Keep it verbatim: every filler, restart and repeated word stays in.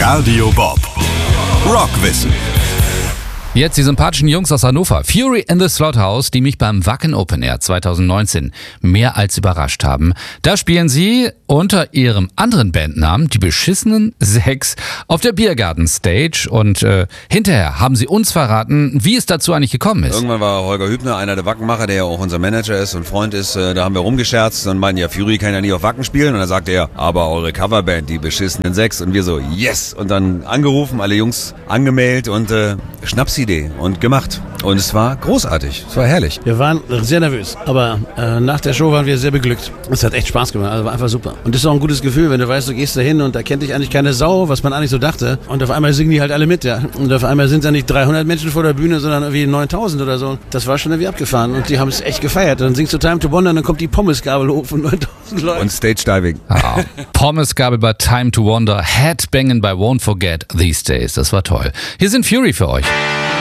Radio Bob. Rockwissen. Jetzt die sympathischen Jungs aus Hannover, Fury in the Slaughterhouse, die mich beim Wacken Open Air zwanzig neunzehn mehr als überrascht haben. Da spielen sie unter ihrem anderen Bandnamen, die beschissenen Sechs, auf der Biergarten Stage. Und äh, hinterher haben sie uns verraten, wie es dazu eigentlich gekommen ist. Irgendwann war Holger Hübner, einer der Wackenmacher, der ja auch unser Manager ist und Freund ist, äh, da haben wir rumgescherzt und meinten, ja, Fury kann ja nie auf Wacken spielen. Und dann sagte er, aber eure Coverband, die beschissenen Sechs. Und wir so, yes! Und dann angerufen, alle Jungs angemeldet und äh, Schnapsidee und gemacht. Und es war großartig, es war herrlich. Wir waren sehr nervös, aber äh, nach der Show waren wir sehr beglückt. Es hat echt Spaß gemacht, also war einfach super. Und das ist auch ein gutes Gefühl, wenn du weißt, du gehst da hin und da kennt dich eigentlich keine Sau, was man eigentlich so dachte. Und auf einmal singen die halt alle mit, ja. Und auf einmal sind da nicht dreihundert Menschen vor der Bühne, sondern irgendwie neuntausend oder so. Das war schon irgendwie abgefahren und die haben es echt gefeiert. Dann singst du Time to Wonder und dann kommt die Pommesgabel hoch von neuntausend Leuten. Und Stage Diving. Ah, Pommesgabel bei Time to Wonder, Headbanging bei Won't Forget These Days. Das war toll. Hier sind Fury für euch.